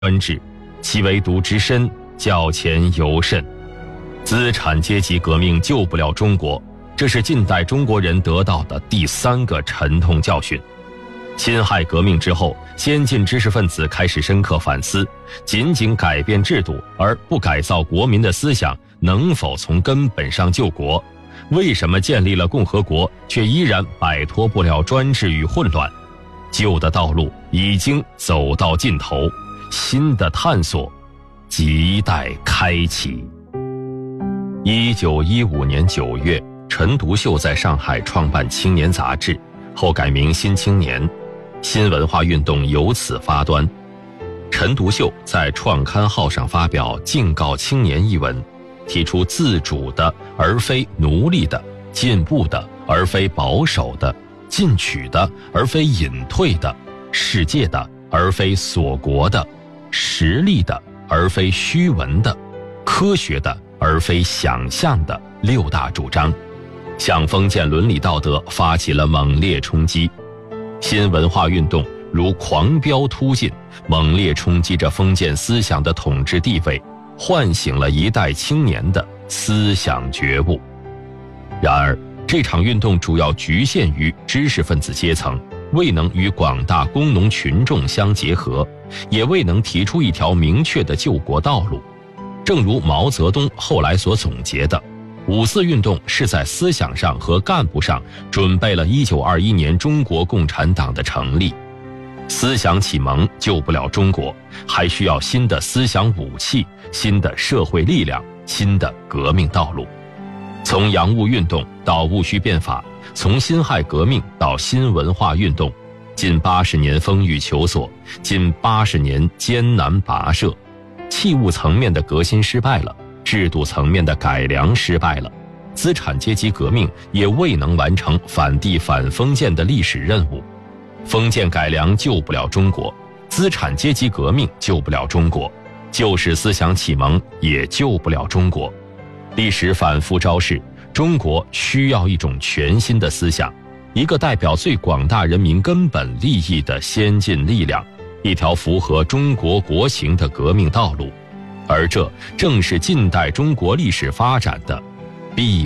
专制，其为毒之深，较前尤甚。资产阶级革命救不了中国，这是近代中国人得到的第3个沉痛教训。辛亥革命之后，先进知识分子开始深刻反思，仅仅改变制度而不改造国民的思想，能否从根本上救国？为什么建立了共和国，却依然摆脱不了专制与混乱？旧的道路已经走到尽头，新的探索亟待开启。1915年9月，陈独秀在上海创办《青年》杂志，后改名《新青年》，新文化运动由此发端。陈独秀在创刊号上发表《敬告青年》一文，提出自主的而非奴隶的，进步的而非保守的，进取的而非隐退的，世界的而非锁国的，实力的而非虚文的，科学的而非想象的6大主张，向封建伦理道德发起了猛烈冲击。新文化运动如狂飙突进，猛烈冲击着封建思想的统治地位，唤醒了一代青年的思想觉悟。然而，这场运动主要局限于知识分子阶层，未能与广大工农群众相结合，也未能提出一条明确的救国道路。正如毛泽东后来所总结的，5四运动是在思想上和干部上准备了1921年中国共产党的成立。思想启蒙救不了中国，还需要新的思想武器、新的社会力量、新的革命道路。从洋务运动到戊戌变法，从辛亥革命到新文化运动，近80年风雨求索，近80年艰难跋涉。器物层面的革新失败了，制度层面的改良失败了，资产阶级革命也未能完成反帝反封建的历史任务。封建改良救不了中国，资产阶级革命救不了中国，旧式思想启蒙也救不了中国。历史反复昭示，中国需要一种全新的思想，一个代表最广大人民根本利益的先进力量，一条符合中国国情的革命道路，而这正是近代中国历史发展的必